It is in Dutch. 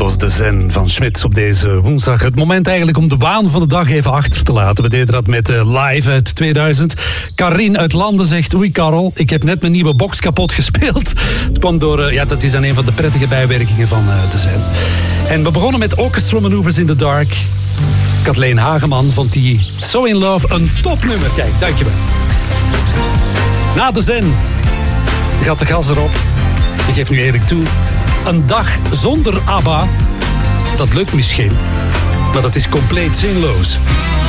was de zen van Schmitz op deze woensdag. Het moment eigenlijk om de waan van de dag even achter te laten. We deden dat met Live uit 2000. Karin uit Landen zegt: oei Karel, ik heb net mijn nieuwe box kapot gespeeld. Het kwam door, dat is dan een van de prettige bijwerkingen van de zen. En we begonnen met Orchestral Maneuvers in the Dark. Kathleen Hageman vond die So In Love een topnummer. Kijk, dankjewel. Na de zen gaat de gas erop. Ik geef nu eerlijk toe, een dag zonder ABBA, dat lukt misschien, maar dat is compleet zinloos.